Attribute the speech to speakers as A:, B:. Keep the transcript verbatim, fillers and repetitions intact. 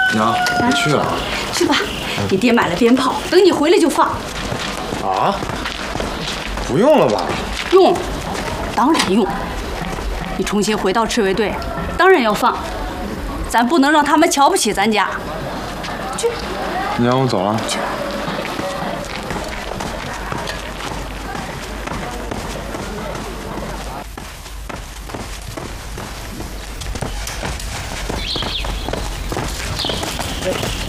A: 娘，我去了。
B: 去吧，你爹买了鞭炮，等你回来就放。
A: 啊？不用了吧？
B: 用，当然用。你重新回到赤卫队，当然要放。咱不能让他们瞧不起咱家。去。
A: 娘，我走了。
B: 去。
C: 对。